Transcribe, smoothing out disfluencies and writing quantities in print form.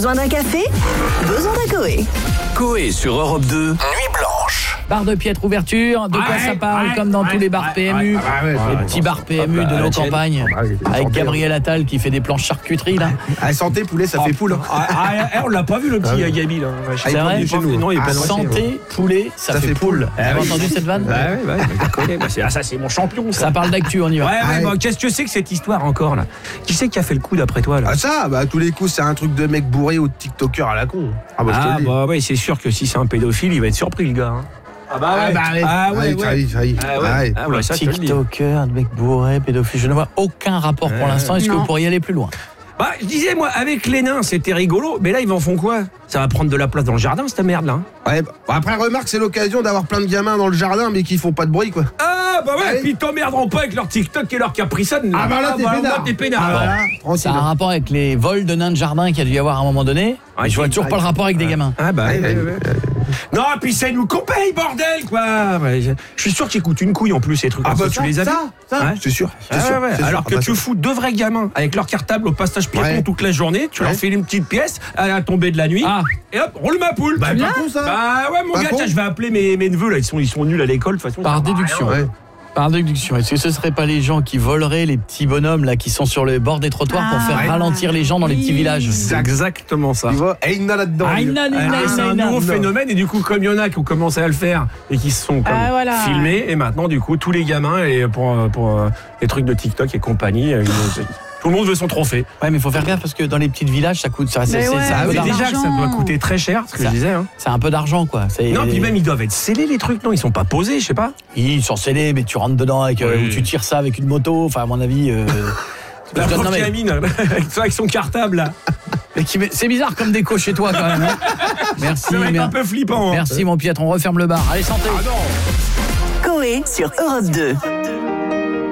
Besoin d'un café? Besoin d'un Coé. Coé sur Europe 2, Nuit Blanche. Bar de Piètre, ouverture. De quoi ça parle? Comme dans tous les bars PMU. Les petits bars PMU de nos campagnes. Avec Gabriel Attal qui fait des planches charcuterie là. Santé poulet, ça fait poule. On l'a pas vu le petit Gabi là. C'est vrai? Non, il est pas Santé, poulet, ça fait poule. Vous avez entendu cette vanne? Ça c'est mon champion. Ça parle d'actu, on y va. Qu'est-ce que c'est que cette histoire encore là? Qui c'est qui a fait le coup d'après toi là? À tous les coups, c'est un truc de mec bourré ou de TikToker à la con. Je te le dis. Ouais, c'est sûr que si c'est un pédophile, il va être surpris le gars. Ça, je te le dis. TikToker, mec bourré, pédophile. Je ne vois aucun rapport pour l'instant. Est-ce que vous pourriez aller plus loin? Je disais, moi, avec les nains, c'était rigolo. Mais là, ils en font quoi? Ça va prendre de la place dans le jardin, cette merde là. Après, remarque, c'est l'occasion d'avoir plein de gamins dans le jardin, mais qui font pas de bruit, quoi. Et puis ils t'emmerderont pas avec leur TikTok et leur Capri-Sun. Là, t'es pénard. Ça a un rapport avec les vols de nains de jardin qu'il y a dû y avoir à un moment donné. Mais je vois toujours pas le rapport avec des gamins. Non, puis c'est nous qu'on paye, bordel, quoi. Je suis sûr qu'ils coûtent une couille en plus, ces trucs comme ça. Tu les as vus? C'est sûr. Alors que tu fous deux vrais gamins avec leur cartable au passage piéton toute la journée, tu leur fais une petite pièce à la tombée de la nuit, et hop, roule ma poule. Pas con, ça. Mon gars, tiens, je vais appeler mes neveux, là, ils sont nuls à l'école, de toute façon. Par déduction. Par déduction, est-ce que ce serait pas les gens qui voleraient les petits bonhommes là qui sont sur le bord des trottoirs pour faire ralentir les gens dans les petits villages? C'est exactement ça. Tu vois, Aïna là-dedans. C'est un nouveau phénomène et du coup, comme il y en a qui ont commencé à le faire et qui se sont filmés, et maintenant du coup tous les gamins et pour les trucs de TikTok et compagnie, tout le monde veut son trophée. Ouais, mais il faut faire gaffe parce que dans les petits villages, ça coûte. C'est déjà que ça doit coûter très cher, ce que je disais. C'est un peu d'argent, quoi. Non, puis même ils doivent être scellés les trucs, non? Ils sont pas posés, je sais pas. Ils sont scellés, mais tu rentres dedans avec ou tu tires ça avec une moto. Enfin, à mon avis. La prof Camille, avec son cartable là. C'est bizarre comme déco chez toi quand même. Hein. Merci. Ça va être un peu flippant. Merci mon Piètre, on referme le bar. Allez, santé. Coé sur Europe 2.